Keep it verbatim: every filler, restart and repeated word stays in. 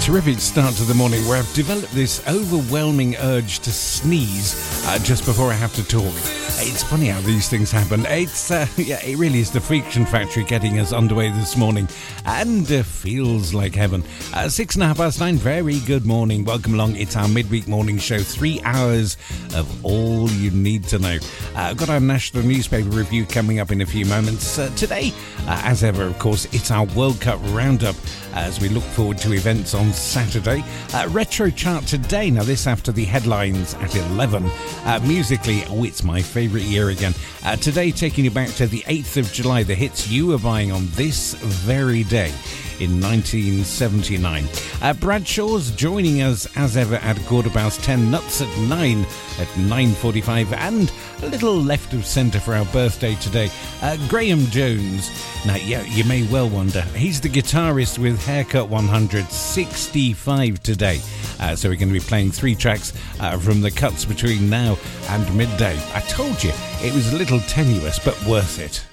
Terrific start to the morning where I've developed this overwhelming urge to sneeze uh, just before I have to talk. It's funny how these things happen. It's uh, yeah, it really is the Friction Factory getting us underway this morning, and uh, feels like heaven. Uh, six and a half past nine. Very good morning. Welcome along. It's our midweek morning show. Three hours of all you need to know. Uh, I've got our national newspaper review coming up in a few moments. Uh, today, uh, as ever, of course, it's our World Cup roundup as we look forward to events on Saturday. Uh, retro chart today. Now, this after the headlines at eleven. Uh, musically, oh, it's my favourite year again. Uh, today, taking you back to the eighth of July, the hits you were buying on this very day in nineteen seventy-nine. Uh, Bradshaw's joining us as ever at quarter past ten, Nuts at nine, at nine forty-five, and a little left of centre for our birthday today, uh, Graham Jones. Now, yeah, you may well wonder, he's the guitarist with Haircut one hundred, sixty-five today. Uh, so we're going to be playing three tracks uh, from the cuts between now and midday. I told you, it was a little tenuous, but worth it.